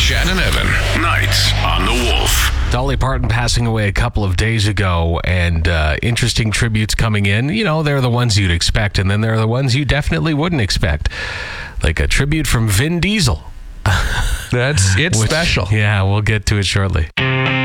Shannon Evan, Nights on the Wolf. Dolly Parton passing away a couple of days ago, and interesting tributes coming in. You know, they're the ones you'd expect, and then there are the ones you definitely wouldn't expect. Like a tribute from Vin Diesel. It's special. Yeah, we'll get to it shortly.